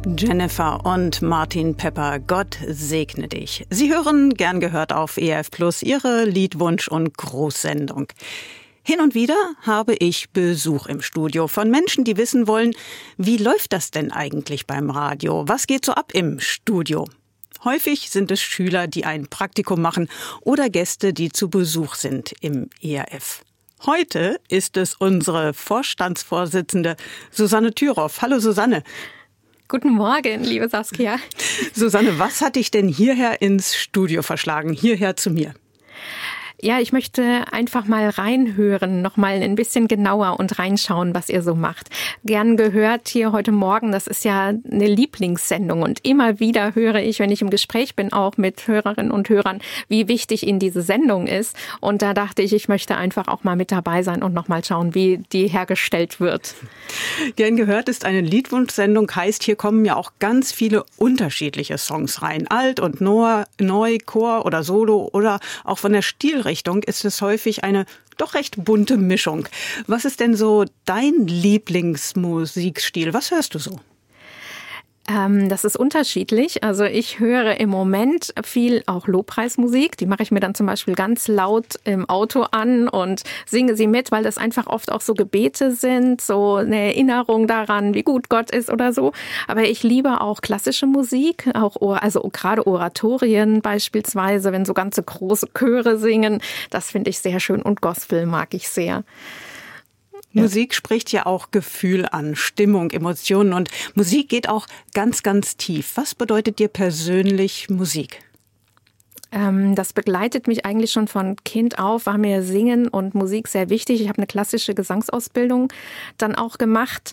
Jennifer und Martin Pepper, Gott segne dich. Sie hören gern gehört auf ERF Plus Ihre Liedwunsch- und Großsendung. Hin und wieder habe ich Besuch im Studio von Menschen, die wissen wollen, wie läuft das denn eigentlich beim Radio? Was geht so ab im Studio? Häufig sind es Schüler, die ein Praktikum machen oder Gäste, die zu Besuch sind im ERF. Heute ist es unsere Vorstandsvorsitzende Susanne Thüroff. Hallo Susanne. Guten Morgen, liebe Saskia. Susanne, was hat dich denn hierher ins Studio verschlagen, hierher zu mir? Ja, ich möchte einfach mal reinhören, noch mal ein bisschen genauer und reinschauen, was ihr so macht. Gern gehört hier heute Morgen, das ist ja eine Lieblingssendung und immer wieder höre ich, wenn ich im Gespräch bin, auch mit Hörerinnen und Hörern, wie wichtig ihnen diese Sendung ist. Und da dachte ich, ich möchte einfach auch mal mit dabei sein und noch mal schauen, wie die hergestellt wird. Gern gehört ist eine Liedwunschsendung, heißt, hier kommen ja auch ganz viele unterschiedliche Songs rein. Alt und neu, Chor oder Solo oder auch von der Stilrichtung ist es häufig eine doch recht bunte Mischung. Was ist denn so dein Lieblingsmusikstil? Was hörst du so? Das ist unterschiedlich. Also ich höre im Moment viel auch Lobpreismusik. Die mache ich mir dann zum Beispiel ganz laut im Auto an und singe sie mit, weil das einfach oft auch so Gebete sind, so eine Erinnerung daran, wie gut Gott ist oder so. Aber ich liebe auch klassische Musik, also gerade Oratorien beispielsweise, wenn so ganze große Chöre singen. Das finde ich sehr schön und Gospel mag ich sehr. Musik spricht ja auch Gefühl an, Stimmung, Emotionen und Musik geht auch ganz, ganz tief. Was bedeutet dir persönlich Musik? Das begleitet mich eigentlich schon von Kind auf, war mir Singen und Musik sehr wichtig. Ich habe eine klassische Gesangsausbildung dann auch gemacht.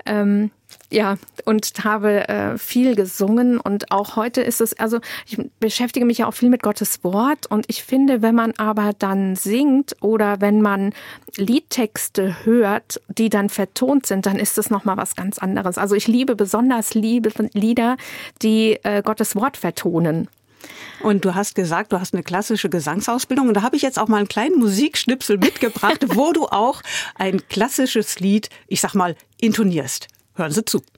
Und habe viel gesungen und auch heute ist es, also ich beschäftige mich ja auch viel mit Gottes Wort und ich finde, wenn man aber dann singt oder wenn man Liedtexte hört, die dann vertont sind, dann ist das nochmal was ganz anderes. Also ich liebe besonders Lieder, die Gottes Wort vertonen. Und du hast gesagt, du hast eine klassische Gesangsausbildung und da habe ich jetzt auch mal einen kleinen Musikschnipsel mitgebracht, wo du auch ein klassisches Lied, ich sag mal, intonierst. Hören Sie zu.